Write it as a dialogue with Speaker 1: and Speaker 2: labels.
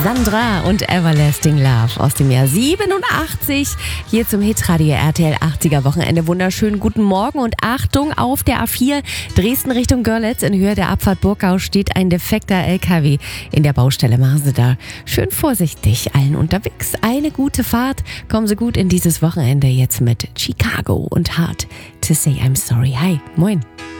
Speaker 1: Sandra und Everlasting Love aus dem Jahr 87. Hier zum Hitradio RTL 80er Wochenende. Wunderschönen guten Morgen und Achtung, auf der A4 Dresden Richtung Görlitz in Höhe der Abfahrt Burgau steht ein defekter LKW in der Baustelle. Machen Sie da schön vorsichtig allen unterwegs. Eine gute Fahrt. Kommen Sie gut in dieses Wochenende jetzt mit Chicago und Hard to Say I'm Sorry. Hi, moin.